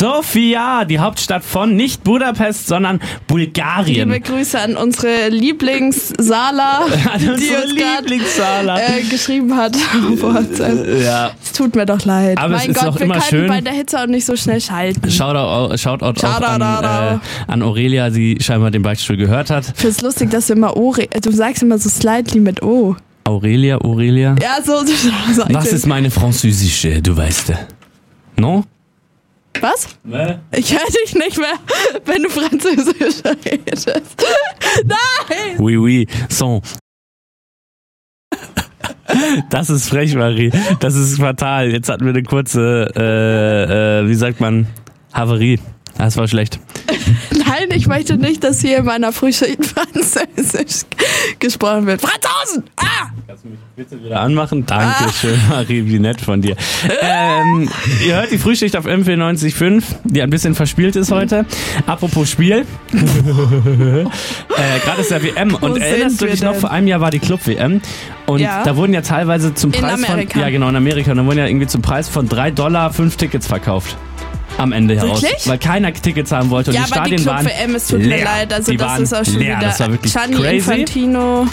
Sofia, die Hauptstadt von nicht Budapest, sondern Bulgarien. Liebe Grüße an unsere Lieblings-Sala, die uns gerade geschrieben hat auf WhatsApp. Ja. Es tut mir doch leid. Aber mein es ist Gott, auch wir immer können schön. bei der Hitze auch nicht so schnell schalten. Shoutout auch an Aurelia, die scheinbar den Beichtstuhl gehört hat. Ich finde es lustig, dass du immer du sagst immer so slightly mit O. Aurelia. Ja, so Was ist meine Französische, du weißt. No? Was? Ne? Ich höre dich nicht mehr, wenn du Französisch redest. Nein! Oui, son. Das ist frech, Marie. Das ist fatal. Jetzt hatten wir eine kurze, wie sagt man, Havarie. Das war schlecht. Nein, ich möchte nicht, dass hier in meiner Frühschicht Französisch gesprochen wird. Franzosen! Kannst du mich bitte wieder anmachen? Dankeschön, Marie, wie nett von dir. Ihr hört die Frühschicht auf M94.5, die ein bisschen verspielt ist heute. Apropos Spiel. Gerade ist ja WM. Und erinnerst du dich noch, vor einem Jahr war die Club-WM. Und da wurden ja teilweise zum Preis in Amerika. Ja, genau, in Amerika. Und da wurden ja irgendwie zum Preis von $3 5 Tickets verkauft. Am Ende heraus. Wirklich? Weil keiner Tickets haben wollte und ja, die Stadien waren leer. Ja, aber die Club-WM, es tut mir leid. Also die das ist auch schon leer. wieder Das war wirklich Gianni crazy. Infantino.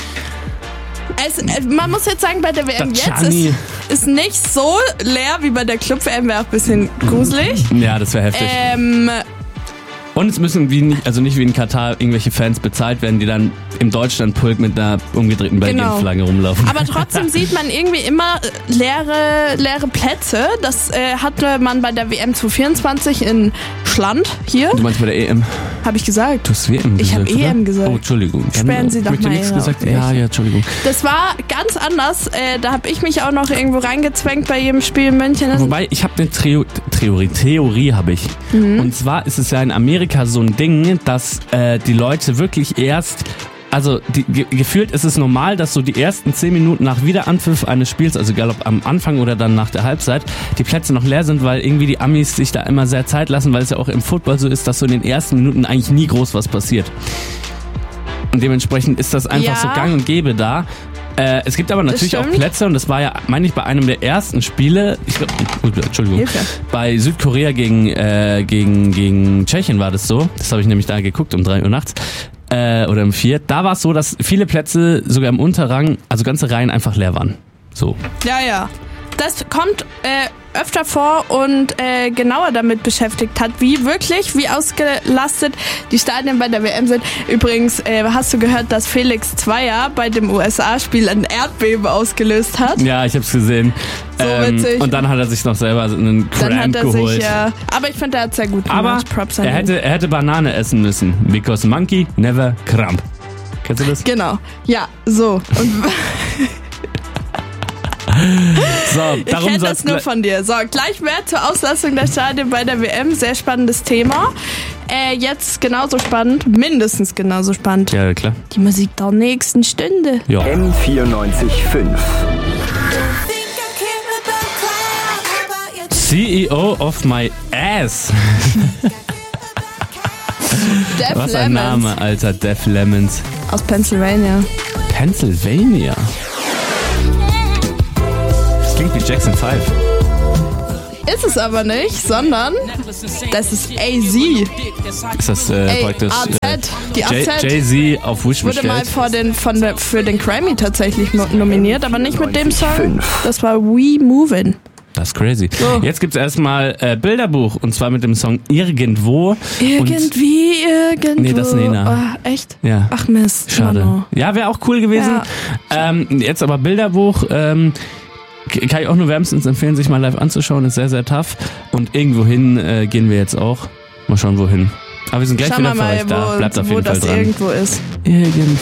Man muss jetzt sagen, bei der WM jetzt ist nicht so leer wie bei der Club-WM, wäre auch ein bisschen gruselig. Ja, das wäre heftig. Und es müssen nicht wie in Katar irgendwelche Fans bezahlt werden, die dann im Deutschlandpulk mit einer umgedrehten Belgien-Flagge rumlaufen. Aber trotzdem sieht man irgendwie immer leere Plätze. Das hatte man bei der WM 2024 in Schland hier. Du meinst bei der EM? Habe ich gesagt. Du hast WM gesagt, Ich habe EM gesagt. Oh, Entschuldigung. Sperren Sie doch mal nichts gesagt. Ja, Entschuldigung. Das war ganz anders. Da habe ich mich auch noch irgendwo reingezwängt bei jedem Spiel in München. Wobei, ich habe eine Theorie habe ich. Und zwar ist es ja in Amerika so ein Ding, dass die Leute wirklich erst, also gefühlt ist es normal, dass so die ersten 10 Minuten nach Wiederanpfiff eines Spiels, also egal ob am Anfang oder dann nach der Halbzeit, die Plätze noch leer sind, weil irgendwie die Amis sich da immer sehr Zeit lassen, weil es ja auch im Football so ist, dass so in den ersten Minuten eigentlich nie groß was passiert. Und dementsprechend ist das einfach so gang und gäbe da. Es gibt aber natürlich auch Plätze, und das war ja, meine ich, bei einem der ersten Spiele, ich glaube, Entschuldigung, bei Südkorea gegen Tschechien war das so, das habe ich nämlich da geguckt um 3 Uhr nachts, oder um 4, da war es so, dass viele Plätze sogar im Unterrang, also ganze Reihen einfach leer waren. So. Ja. Das kommt öfter vor und genauer damit beschäftigt hat, wie ausgelastet die Stadien bei der WM sind. Übrigens, hast du gehört, dass Felix Zweier bei dem USA-Spiel ein Erdbeben ausgelöst hat? Ja, ich hab's gesehen. So witzig. Und dann hat er sich noch selber einen Cramp geholt. Aber ich finde, er hat sehr gut gemacht. Aber Props an er hätte Banane essen müssen. Because monkey never cramp. Kennst du das? Genau. Ja, so. Und so, darum ich kenne das nur von dir. So, gleich mehr zur Auslastung der Stadien bei der WM. Sehr spannendes Thema. Jetzt genauso spannend, mindestens genauso spannend. Ja, klar. Die Musik der nächsten Stunde. Ja. M94.5. CEO of my ass. Def Was Lemons. ein Name, Alter. Def Lemons. Aus Pennsylvania. Pennsylvania? Das klingt wie Jackson 5. Ist es aber nicht, sondern das ist AZ. Ist das praktisch Die AZ Jay-Z auf Wish wurde mal für den Grammy tatsächlich nominiert, aber nicht mit dem Song. Das war We Movin'. Das ist crazy. So. Jetzt gibt's erstmal Bilderbuch, und zwar mit dem Song Irgendwo. Irgendwo. Nee, das ist Nena. Oh, echt? Ja. Ach Mist. Schade. Mano. Ja, wäre auch cool gewesen. Ja. Jetzt aber Bilderbuch. Kann ich auch nur wärmstens empfehlen, sich mal live anzuschauen. Ist sehr, sehr tough. Und irgendwohin gehen wir jetzt auch. Mal schauen, wohin. Aber wir sind gleich wieder für euch da. Bleibt auf jeden Fall dran. Irgendwo ist. Irgendwo.